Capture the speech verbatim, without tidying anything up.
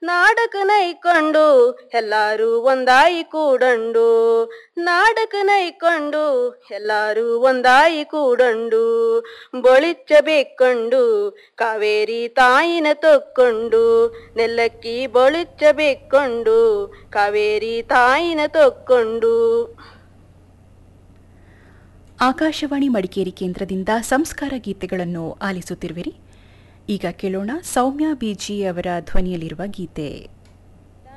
ನಾಡಕ ನೈಕೊಂಡು ಎಲ್ಲಾರು ಒಂದಾಯಿ ಕೂಡಂಡು ನಾಡಕ ನೈಕೊಂಡು ಎಲ್ಲಾರು ಒಂದಾಯಿ ಕೂಡಂಡು ಬೊಳಿಚ್ಚಬೇಕಂಡು ಕಾವೇರಿ ತಾಯಿನ ತೊಕ್ಕೊಂಡು ನೆಲ್ಲಕ್ಕಿ ಬೊಳಿಚ್ಚಬೇಕಂಡು ಕಾವೇರಿ ತಾಯಿನ ತೊಕ್ಕೊಂಡು. ಆಕಾಶವಾಣಿ ಮಡಿಕೇರಿ ಕೇಂದ್ರದಿಂದ ಸಂಸ್ಕಾರ ಗೀತೆಗಳನ್ನು ಆಲಿಸುತ್ತಿರುವಿರಿ. ಈಗ ಕೇಳೋಣ ಸೌಮ್ಯ ಬಿಜಿ ಅವರ ಧ್ವನಿಯಲ್ಲಿರುವ ಗೀತೆ.